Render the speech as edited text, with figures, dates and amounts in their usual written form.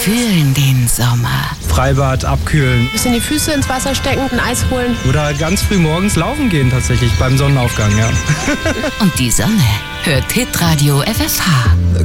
fühlen den Sommer. Freibad, abkühlen. Bisschen die Füße ins Wasser stecken, ein Eis holen. Oder ganz früh morgens laufen gehen tatsächlich beim Sonnenaufgang, ja. Und die Sonne hört Hitradio FFH.